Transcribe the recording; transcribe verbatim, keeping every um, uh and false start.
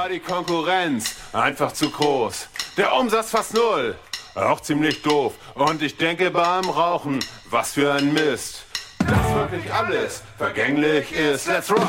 war die Konkurrenz einfach zu groß. Der Umsatz fast null, auch ziemlich doof. Und ich denke beim Rauchen, was für ein Mist. Dass wirklich alles vergänglich ist. Let's rock!